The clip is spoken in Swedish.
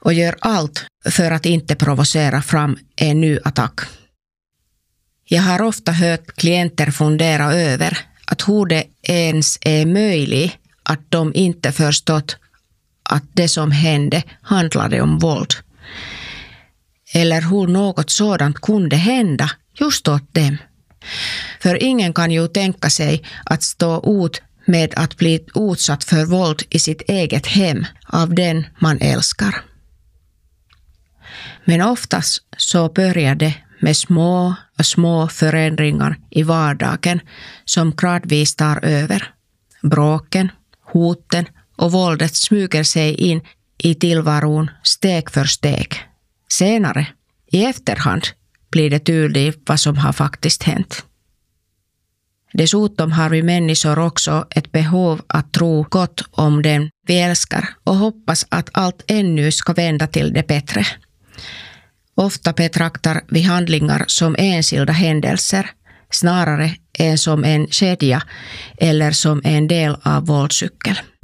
och gör allt för att inte provocera fram en ny attack. Jag har ofta hört klienter fundera över att hur det ens är möjligt att de inte förstått att det som hände handlade om våld. Eller hur något sådant kunde hända just åt dem. För ingen kan ju tänka sig att stå ut med att bli utsatt för våld i sitt eget hem av den man älskar. Men oftast så börjar det med små förändringar i vardagen som gradvis tar över. Bråken, hoten och våldet smyger sig in i tillvaron steg för steg. Senare, i efterhand, blir det tydligt vad som har faktiskt hänt. Dessutom har vi människor också ett behov att tro gott om den vi älskar och hoppas att allt ännu ska vända till det bättre. Ofta betraktar vi handlingar som enskilda händelser snarare än som en kedja eller som en del av våldscykeln.